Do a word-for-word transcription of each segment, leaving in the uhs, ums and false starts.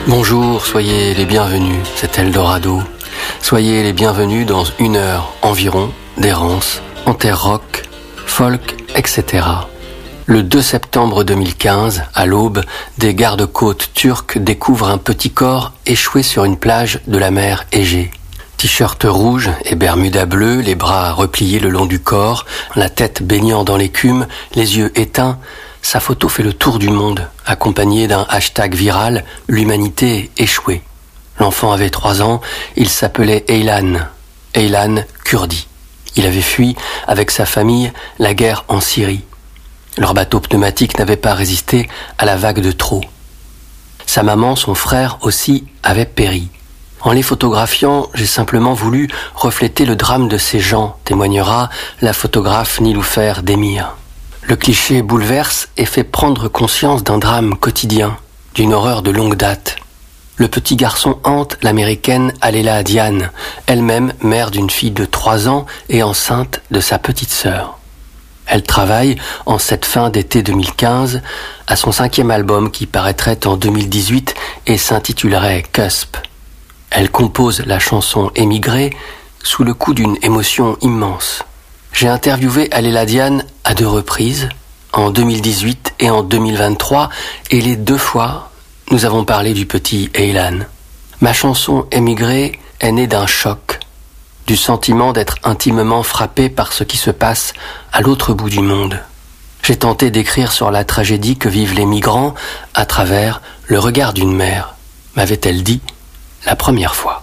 Bonjour, soyez les bienvenus, c'est Eldorado. Soyez les bienvenus dans une heure environ d'errance en terre rock, folk, et cetera. Le deux septembre deux mille quinze, à l'aube, des gardes-côtes turcs découvrent un petit corps échoué sur une plage de la mer Égée. T-shirt rouge et bermuda bleu, les bras repliés le long du corps, la tête baignant dans l'écume, les yeux éteints, sa photo fait le tour du monde, accompagnée d'un hashtag viral « L'humanité échouée ». L'enfant avait trois ans, il s'appelait Eylan, Eylan Kurdi. Il avait fui, avec sa famille, la guerre en Syrie. Leur bateau pneumatique n'avait pas résisté à la vague de trop. Sa maman, son frère aussi, avaient péri. En les photographiant, j'ai simplement voulu refléter le drame de ces gens, témoignera la photographe Niloufer Demir. Le cliché bouleverse et fait prendre conscience d'un drame quotidien, d'une horreur de longue date. Le petit garçon hante l'américaine Alela Diane, elle-même mère d'une fille de trois ans et enceinte de sa petite sœur. Elle travaille, en cette fin d'été deux mille quinze, à son cinquième album qui paraîtrait en deux mille dix-huit et s'intitulerait Cusp. Elle compose la chanson Émigrée sous le coup d'une émotion immense. J'ai interviewé Alela Diane à deux reprises, en deux mille dix-huit et en deux mille vingt-trois, et les deux fois, nous avons parlé du petit Eylan. Ma chanson Émigrée est née d'un choc, du sentiment d'être intimement frappé par ce qui se passe à l'autre bout du monde. J'ai tenté d'écrire sur la tragédie que vivent les migrants à travers le regard d'une mère, m'avait-elle dit la première fois.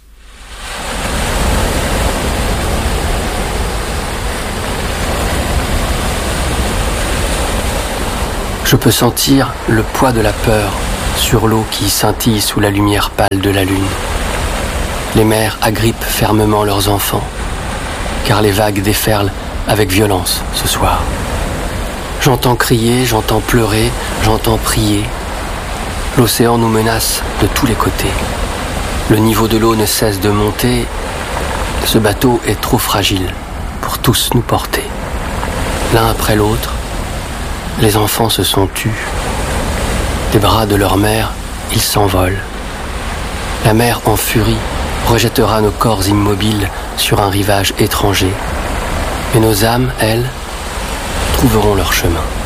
Je peux sentir le poids de la peur sur l'eau qui scintille sous la lumière pâle de la lune. Les mères agrippent fermement leurs enfants, car les vagues déferlent avec violence ce soir. J'entends crier, j'entends pleurer, j'entends prier. L'océan nous menace de tous les côtés. Le niveau de l'eau ne cesse de monter. Ce bateau est trop fragile pour tous nous porter. L'un après l'autre, les enfants se sont tus. Des bras de leur mère, ils s'envolent. La mer en furie rejettera nos corps immobiles sur un rivage étranger. Mais nos âmes, elles, trouveront leur chemin.